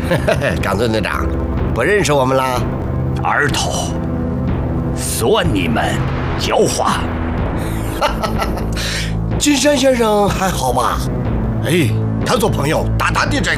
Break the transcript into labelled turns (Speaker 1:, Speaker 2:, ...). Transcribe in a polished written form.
Speaker 1: 长孙队长，不认识我们啦？
Speaker 2: 儿头，算你们狡猾。
Speaker 1: 金山先生还好吧？哎，他做朋友大大的这个。